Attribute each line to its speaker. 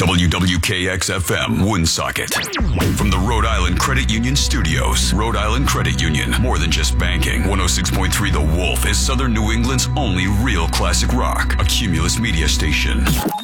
Speaker 1: WWKX-FM, Woonsocket. From the Rhode Island Credit Union Studios. Rhode Island Credit Union, more than just banking. 106.3 The Wolf is Southern New England's only real classic rock. A Cumulus media station.